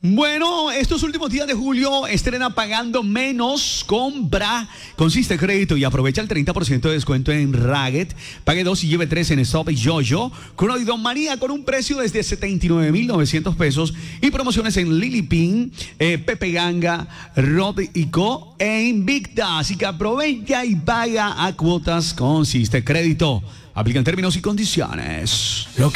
Bueno, estos últimos días de julio estrena Pagando Menos. Compra consiste crédito y aprovecha el 30% de descuento en Ragged. Pague 2 y lleve 3 en Stop y Yoyo. Croydon Manía con un precio desde 79,900 pesos. Y promociones en Lily Pin, Pepe Ganga, Rod y Co. e Invicta. Así que aprovecha y paga a cuotas consiste crédito. Aplican términos y condiciones.